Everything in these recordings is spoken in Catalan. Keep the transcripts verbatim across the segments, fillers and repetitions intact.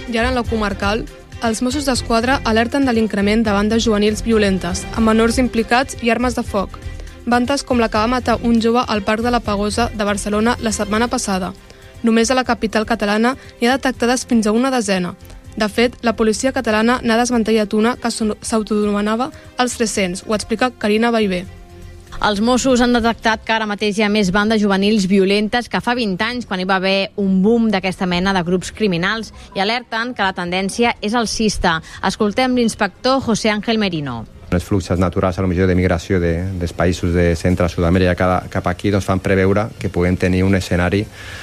I ara en la comarcal, els Mossos d'Esquadra alerten de l'increment de bandes juvenils violentes, amb menors implicats i armes de foc. Bandes com la que va matar un jove al Parc de la Pagosa de Barcelona la setmana passada. Només a la capital catalana hi ha detectades fins a una desena. De fet, la policia catalana n'ha desmantellat una que s'autoanomenava els tres-cents, ho explica Carina Baivé. Els Mossos han detectat que ara mateix hi ha més bandes juvenils violentes que fa vint anys, quan hi va haver un boom d'aquesta mena de grups criminals, i alerten que la tendència és alcista. Escoltem l'inspector José Ángel Merino. Els fluxos naturals, a lo millor de migració de, dels països de Centre Sud-amèrica cap aquí, doncs fan preveure que puguem tenir un escenari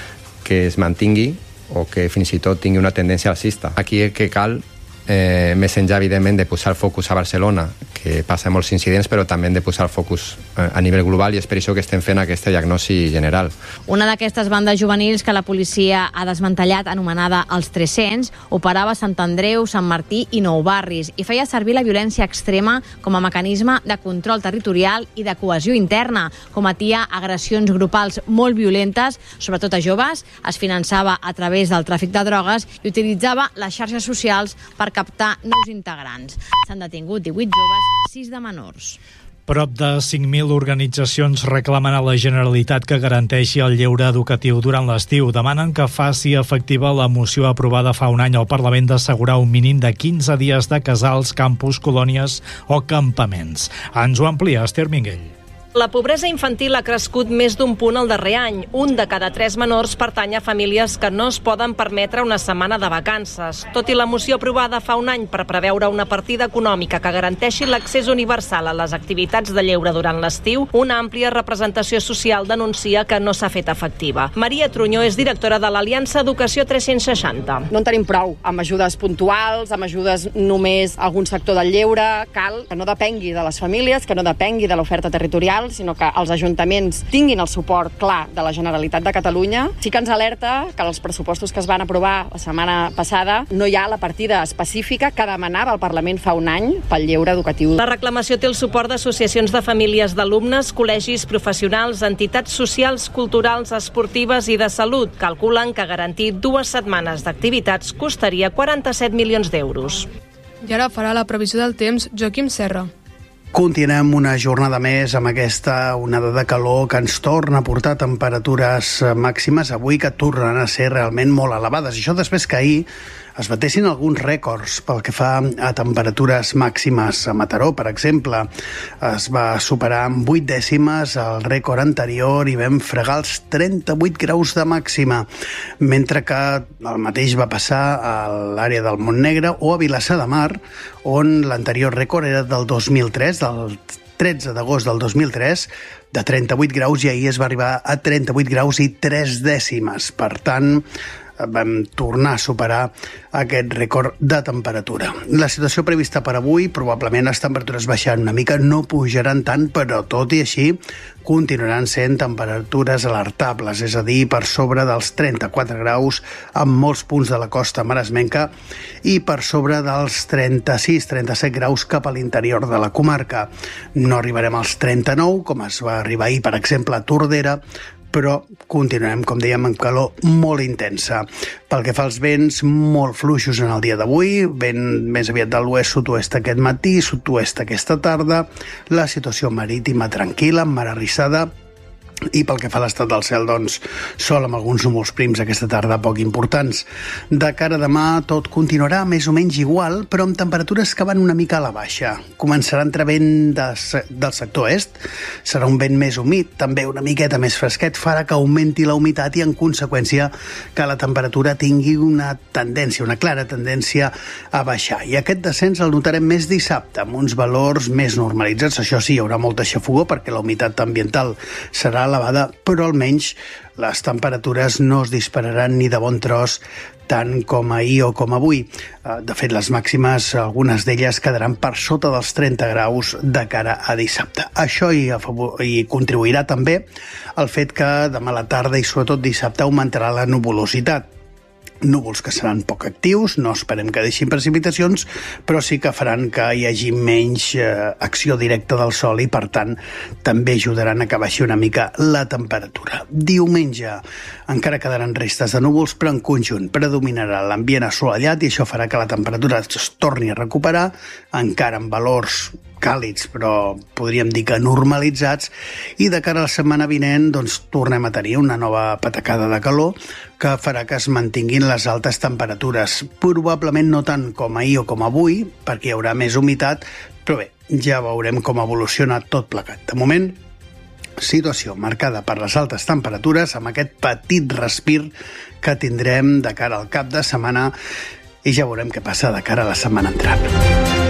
que es mantingui o que fins i tot tingui una tendència alcista. Aquí el que cal, eh, més enllà, evidentment, de posar el focus a Barcelona, que passa molts incidents, però també hem de posar el focus eh, a nivell global, i és per això que estem fent aquesta diagnosi general. Una d'aquestes bandes juvenils que la policia ha desmantellat, anomenada els tres-cents, operava a Sant Andreu, Sant Martí i Nou Barris, i feia servir la violència extrema com a mecanisme de control territorial i de cohesió interna. Cometia agressions grupals molt violentes, sobretot a joves, es finançava a través del tràfic de drogues i utilitzava les xarxes socials per captar nous integrants. S'han detingut divuit joves, sis de menors. Prop de cinc mil organitzacions reclamen a la Generalitat que garanteixi el lleure educatiu durant l'estiu. Demanen que faci efectiva la moció aprovada fa un any al Parlament d'assegurar un mínim de quinze dies de casals, campus, colònies o campaments. Ens ho amplia Esther Minguell. La pobresa infantil ha crescut més d'un punt el darrer any. Un de cada tres menors pertany a famílies que no es poden permetre una setmana de vacances. Tot i la moció aprovada fa un any per preveure una partida econòmica que garanteixi l'accés universal a les activitats de lleure durant l'estiu, una àmplia representació social denuncia que no s'ha fet efectiva. Maria Trunyó és directora de l'Aliança Educació tres-cents seixanta. No en tenim prou amb ajudes puntuals, amb ajudes només a algun sector del lleure. Cal que no depengui de les famílies, que no depengui de l'oferta territorial, sinó que els ajuntaments tinguin el suport clar de la Generalitat de Catalunya. Sí que ens alerta que els pressupostos que es van aprovar la setmana passada no hi ha la partida específica que demanava el Parlament fa un any pel lleure educatiu. La reclamació té el suport d'associacions de famílies d'alumnes, col·legis professionals, entitats socials, culturals, esportives i de salut. Calculen que garantir dues setmanes d'activitats costaria quaranta-set milions d'euros. I ara farà la previsió del temps Joaquim Serra. Continuem una jornada més amb aquesta onada de calor que ens torna a portar temperatures màximes avui que tornen a ser realment molt elevades. I això després que ahir es batessin alguns rècords pel que fa a temperatures màximes. A Mataró, per exemple, es va superar amb vuit dècimes el rècord anterior i vam fregar els trenta-vuit graus de màxima, mentre que el mateix va passar a l'àrea del Montnegre o a Vilassar de Mar, on l'anterior rècord era del dos mil tres, del tretze d'agost del dos mil tres, de trenta-vuit graus, i ahir es va arribar a trenta-vuit graus i tres dècimes. Per tant, vam tornar a superar aquest rècord de temperatura. La situació prevista per avui, probablement les temperatures baixaran una mica, no pujaran tant, però tot i així continuaran sent temperatures alertables, és a dir, per sobre dels trenta-quatre graus en molts punts de la costa maresmenca i per sobre dels trenta-sis trenta-set graus cap a l'interior de la comarca. No arribarem als trenta-nou, com es va arribar ahir, per exemple, a Tordera, però continuem, com dèiem, amb calor molt intensa. Pel que fa als vents, molt fluixos en el dia d'avui, vent més aviat de l'oest-sud-oest aquest matí, sud-oest aquesta tarda, la situació marítima tranquil·la, amb mar arrissada, i pel que fa a l'estat del cel, doncs, sol amb alguns núvols prims aquesta tarda poc importants. De cara a demà tot continuarà més o menys igual, però amb temperatures que van una mica a la baixa. Començarà a entrar vent de, del sector est, serà un vent més humit, també una miqueta més fresquet, farà que augmenti la humitat i en conseqüència que la temperatura tingui una tendència, una clara tendència a baixar. I aquest descens el notarem més dissabte, amb uns valors més normalitzats. Això sí, hi haurà molta xafogor perquè la humitat ambiental serà elevada, però almenys les temperatures no es dispararan ni de bon tros tant com ahir o com avui. De fet, les màximes, algunes d'elles quedaran per sota dels trenta graus de cara a dissabte. Això hi, favor, hi contribuirà també el fet que demà a la tarda i sobretot dissabte augmentarà la nuvolositat. núvols que seran poc actius, no esperem que deixin precipitacions, però sí que faran que hi hagi menys eh, acció directa del sol i, per tant, també ajudaran a que baixi una mica la temperatura. Diumenge encara quedaran restes de núvols, però en conjunt predominarà l'ambient assolellat i això farà que la temperatura es torni a recuperar, encara en valors càlids, però podríem dir que normalitzats, i de cara a la setmana vinent doncs, tornem a tenir una nova patacada de calor que farà que es mantinguin les altes temperatures. Probablement no tant com ahir o com avui, perquè hi haurà més humitat, però bé, ja veurem com evoluciona tot plegat. De moment, situació marcada per les altes temperatures, amb aquest petit respir que tindrem de cara al cap de setmana, i ja veurem què passa de cara a la setmana entrant.